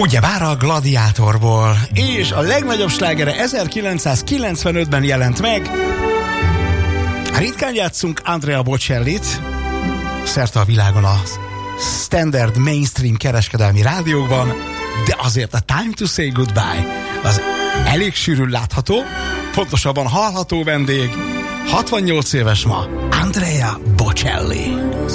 Ugyebár a Gladiátorból, és a legnagyobb slágere 1995-ben jelent meg. Ritkán játszunk Andrea Bocellit, szerte a világon a standard mainstream kereskedelmi rádiókban, de azért a Time to Say Goodbye az elég sűrűn látható, pontosabban hallható vendég, 68 éves ma, Andrea Bocelli.